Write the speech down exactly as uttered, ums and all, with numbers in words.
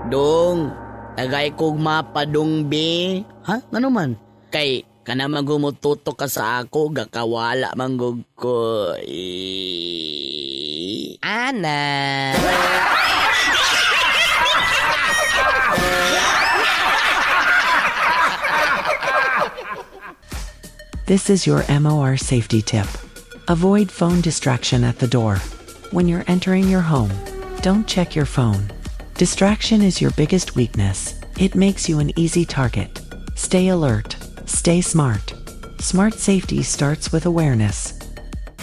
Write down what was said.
Dong, tagay kog mapa dong be. Ha? Ano man? Kay, kanamang gumututo ka sa ako, gakawala manggog ko. Ana. This is your M O R safety tip. Avoid phone distraction at the door. When you're entering your home, don't check your phone. Distraction is your biggest weakness. It makes you an easy target. Stay alert. Stay smart. Smart safety starts with awareness.